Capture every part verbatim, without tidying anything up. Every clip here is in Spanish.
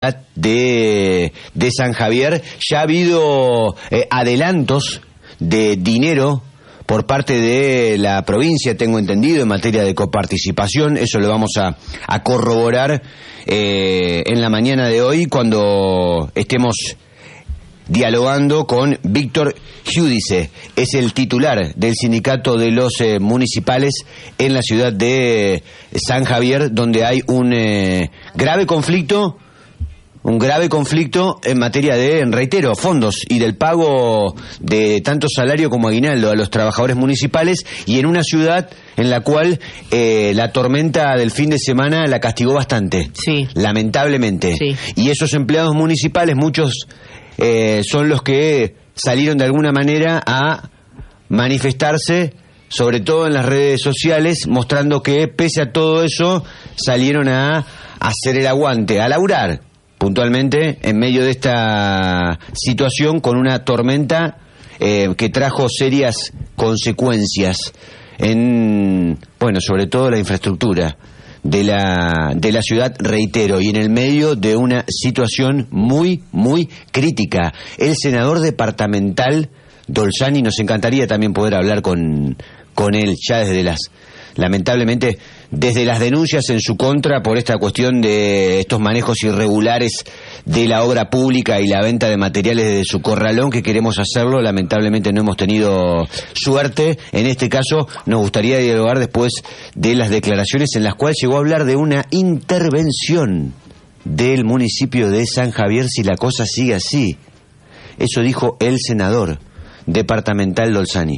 de, de San Javier. Ya ha habido eh, adelantos de dinero por parte de la provincia, tengo entendido, en materia de coparticipación. Eso lo vamos a, a corroborar eh, en la mañana de hoy cuando estemos dialogando con Víctor Giudice. Es el titular del sindicato de los eh, municipales en la ciudad de San Javier, donde hay un eh, grave conflicto Un grave conflicto en materia de, reitero, fondos y del pago de tanto salario como aguinaldo a los trabajadores municipales, y en una ciudad en la cual eh, la tormenta del fin de semana la castigó bastante, sí. lamentablemente. Sí. Y esos empleados municipales, muchos eh, son los que salieron de alguna manera a manifestarse, sobre todo en las redes sociales, mostrando que pese a todo eso salieron a hacer el aguante, a laburar puntualmente en medio de esta situación con una tormenta eh, que trajo serias consecuencias en, bueno, sobre todo la infraestructura de la de la ciudad, reitero, y en el medio de una situación muy, muy crítica. El senador departamental Dolzani, nos encantaría también poder hablar con, con él ya desde las, lamentablemente, desde las denuncias en su contra por esta cuestión de estos manejos irregulares de la obra pública y la venta de materiales desde su corralón, que queremos hacerlo. Lamentablemente no hemos tenido suerte. En este caso nos gustaría dialogar después de las declaraciones en las cuales llegó a hablar de una intervención del municipio de San Javier si la cosa sigue así. Eso dijo el senador departamental Dolzani.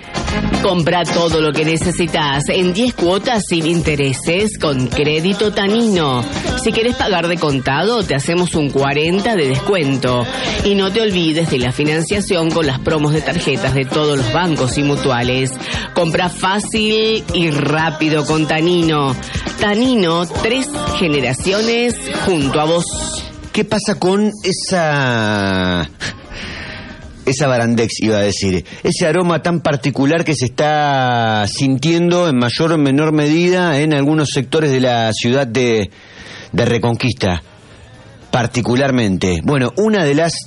Compra todo lo que necesitas en diez cuotas sin intereses con Crédito Tanino. Si querés pagar de contado, te hacemos un cuarenta de descuento. Y no te olvides de la financiación con las promos de tarjetas de todos los bancos y mutuales. Compra fácil y rápido con Tanino. Tanino, tres generaciones junto a vos. ¿Qué pasa con esa... esa Barandex, iba a decir, ese aroma tan particular que se está sintiendo en mayor o menor medida en algunos sectores de la ciudad de, de Reconquista, particularmente? Bueno, una de las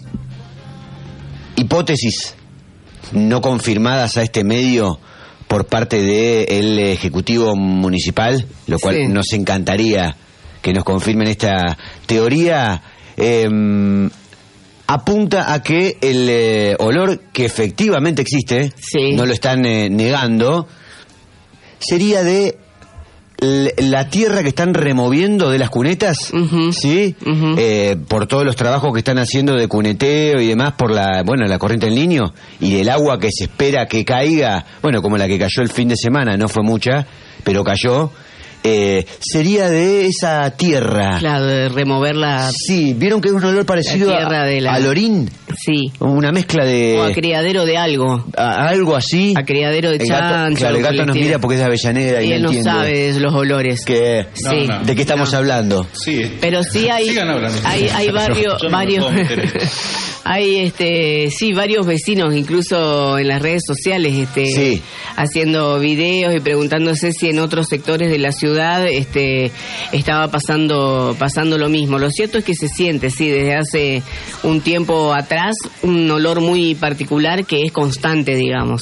hipótesis no confirmadas a este medio por parte del Ejecutivo Municipal, lo cual sí. nos encantaría que nos confirmen esta teoría, eh, apunta a que el eh, olor que efectivamente existe, sí. no lo están eh, negando, sería de l- la tierra que están removiendo de las cunetas, uh-huh. ¿sí? Uh-huh. Eh, por todos los trabajos que están haciendo de cuneteo y demás, por la, bueno, la corriente en línea, y del agua que se espera que caiga, bueno, como la que cayó el fin de semana, no fue mucha, pero cayó. Eh, sería de esa tierra. Claro, de remover la... Sí, ¿vieron que es un olor parecido a, de la... al orín? Sí. Una mezcla de... O a criadero de algo. A, algo así. A criadero de el chancho. Gato, claro, el gato nos mira porque es de Avellaneda y, y él no entiende sabe los olores. Que, sí. no, no. ¿De qué estamos no. hablando? Sí. Pero sí hay... Sigan hablando. Hay, hay barrio, Yo no varios... Hay, este, sí, varios vecinos, incluso en las redes sociales, este, sí. haciendo videos y preguntándose si en otros sectores de la ciudad, este, estaba pasando, pasando lo mismo. Lo cierto es que se siente, sí, desde hace un tiempo atrás, un olor muy particular que es constante, digamos.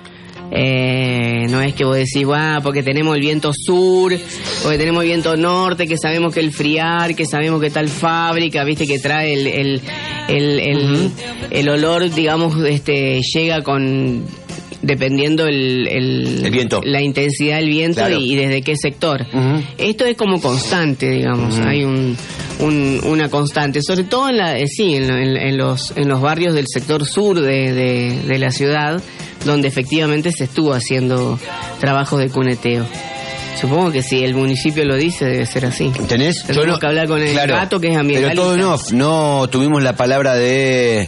Eh, no es que vos decís, ah, porque tenemos el viento sur, porque tenemos el viento norte, que sabemos que el friar, que sabemos que tal fábrica, viste, que trae el el, el, el, uh-huh. el olor, digamos, este llega con, dependiendo el, el, el viento, la intensidad del viento, claro. y, y desde qué sector. Uh-huh. Esto es como constante, digamos, uh-huh. hay un, un una constante, sobre todo en la, eh, sí, en, en, en los en los barrios del sector sur de, de, de la ciudad, donde efectivamente se estuvo haciendo trabajos de cuneteo. Supongo que si el municipio lo dice, debe ser así. ¿Tenés? Tenemos Yo no, que hablar con el claro, gato, que es ambientalista. Pero todo en off, no tuvimos la palabra de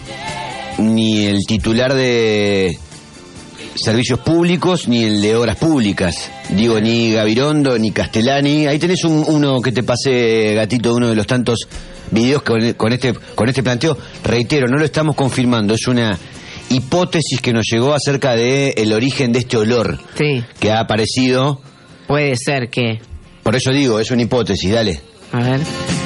ni el titular de Servicios Públicos, ni el de Obras Públicas. Digo, ni Gavirondo, ni Castellani. Ahí tenés un, uno que te pase, gatito, uno de los tantos videos con, con este con este planteo. Reitero, no lo estamos confirmando, es una hipótesis que nos llegó acerca de el origen de este olor, sí. que ha aparecido. Puede ser que... Por eso digo, es una hipótesis, dale. A ver...